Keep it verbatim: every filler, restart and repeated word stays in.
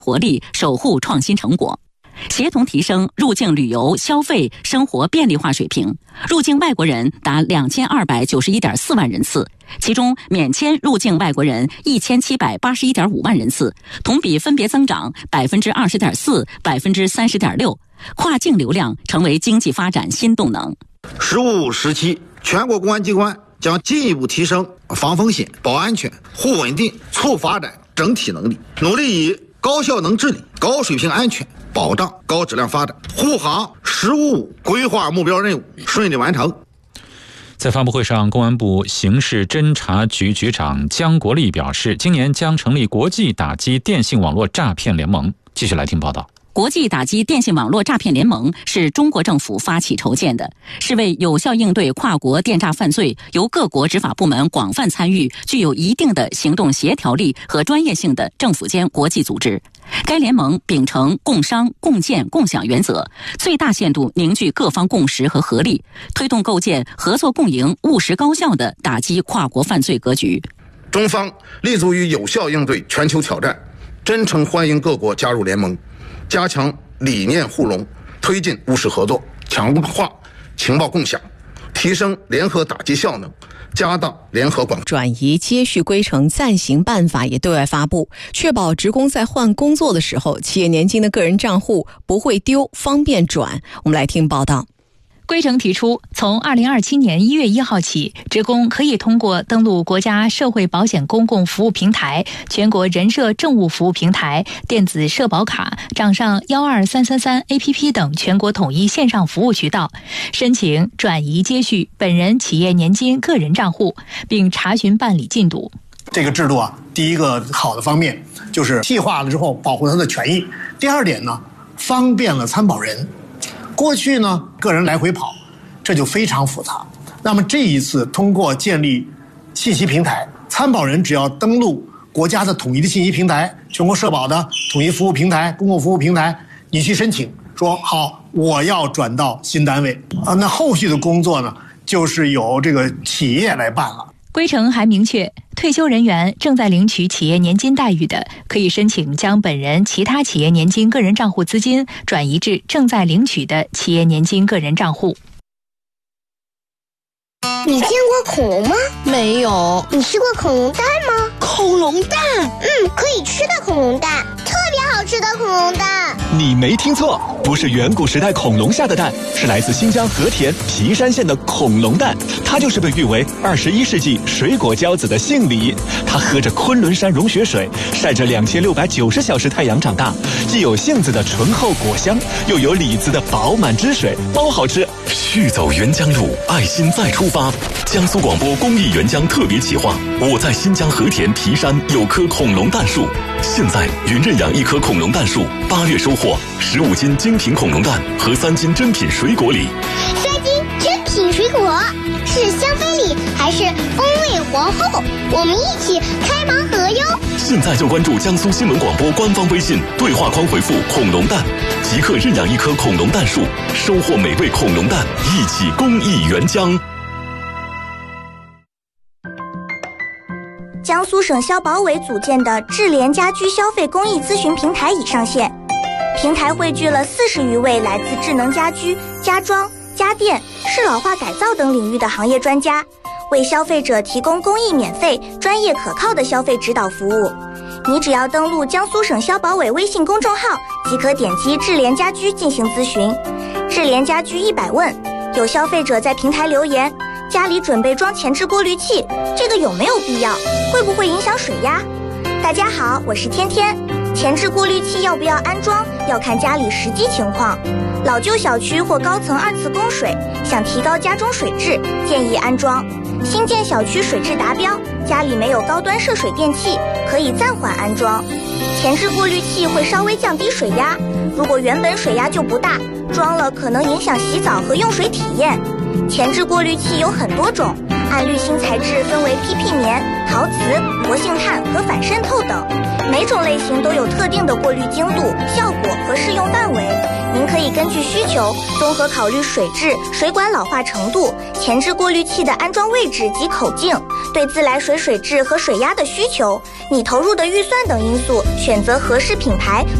活力，守护创新成果，协同提升入境旅游消费生活便利化水平。入境外国人达两千二百九十一点四万人次，其中免签入境外国人一千七百八十一点五万人次，同比分别增长百分之二十点四、百分之三十点六，跨境流量成为经济发展新动能。 十五五时期，全国公安机关将进一步提升防风险、保安全、护稳定、促发展整体能力，努力以高效能治理、高水平安全保障高质量发展，护航“十五五”规划目标任务顺利完成。 在发布会上，公安部刑事侦查局局长姜国立表示，今年将成立国际打击电信网络诈骗联盟。继续来听报道。 国际打击电信网络诈骗联盟是中国政府发起筹建的，是为有效应对跨国电诈犯罪由各国执法部门广泛参与、具有一定的行动协调力和专业性的政府间国际组织。该联盟秉承共商、共建、共享原则，最大限度凝聚各方共识和合力，推动构建合作共赢、务实高效的打击跨国犯罪格局。 中方立足于有效应对全球挑战，真诚欢迎各国加入联盟，加强理念互融，推进务实合作，强化情报共享，提升联合打击效能，加大联合管控。 转移接续规程暂行办法也对外发布，确保职工在换工作的时候，企业年金的个人账户不会丢，方便转。我们来听报道。 规程提出，从二零二七年一月一号起，职工可以通过登录国家社会保险公共服务平台、全国人社政务服务平台、电子社保卡、掌上幺二三三三 A P P 等全国统一线上服务渠道，申请转移接续本人企业年金个人账户，并查询办理进度。 这个制度啊，第一个好的方面就是细化了之后保护他的权益，第二点呢，方便了参保人。过去呢，个人来回跑，这就非常复杂。那么这一次通过建立信息平台，参保人只要登录国家的统一的信息平台，全国社保的统一服务平台、公共服务平台，你去申请，说好我要转到新单位啊，那后续的工作呢，就是由这个企业来办了。 规程还明确，退休人员正在领取企业年金待遇的，可以申请将本人其他企业年金个人账户资金转移至正在领取的企业年金个人账户。 你见过恐龙吗？ 没有。 你吃过恐龙蛋吗？ 恐龙蛋？ 嗯，可以吃的恐龙蛋，特别好吃的恐龙蛋。 你没听错，不是远古时代恐龙下的蛋，是来自新疆和田皮山县的恐龙蛋。它就是被誉为二十一世纪水果骄子的杏梨。它喝着昆仑山融雪水，晒着两千六百九十小时太阳长大，既有杏子的醇厚果香，又有李子的饱满汁水，包好吃。 续走沅江路，爱心再出发。江苏广播公益沅江特别企划，我在新疆和田皮山有棵恐龙蛋树，现在云认养一棵恐龙蛋树，八月收获十五斤精品恐龙蛋和三斤珍品水果礼。 三斤珍品水果是香妃礼还是风味皇后？我们一起开盲盒哟！ 现在就关注江苏新闻广播官方微信，对话框回复恐龙蛋，即刻认养一棵恐龙蛋树，收获美味恐龙蛋，一起公益沅江。 江苏省消保委组建的智联家居消费公益咨询平台已上线，平台汇聚了四十余位来自智能家居、家装、家电、适老化改造等领域的行业专家，为消费者提供公益免费、专业可靠的消费指导服务。你只要登录江苏省消保委微信公众号，即可点击智联家居进行咨询。智联家居一百问，有消费者在平台留言，家里准备装前置过滤器，这个有没有必要？会不会影响水压？大家好，我是天天。前置过滤器要不要安装，要看家里实际情况。老旧小区或高层二次供水，想提高家中水质，建议安装。新建小区水质达标，家里没有高端涉水电器，可以暂缓安装。前置过滤器会稍微降低水压，如果原本水压就不大，装了可能影响洗澡和用水体验。前置过滤器有很多种，按滤芯材质分为 P P 棉、陶瓷、活性炭和反渗透等，每种类型都有特定的过滤精度、效果和适用范围。您可以根据需求综合考虑水质、水管老化程度、前置过滤器的安装位置及口径，对自来水水质和水压的需求、你投入的预算等因素，选择合适品牌